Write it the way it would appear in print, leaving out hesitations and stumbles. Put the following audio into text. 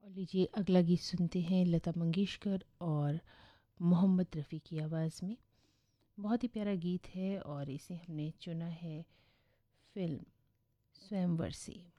और लीजिए अगला गीत सुनते हैं लता मंगेशकर और मोहम्मद रफ़ी की आवाज़ में। बहुत ही प्यारा गीत है और इसे हमने चुना है फिल्म स्वयंवर से।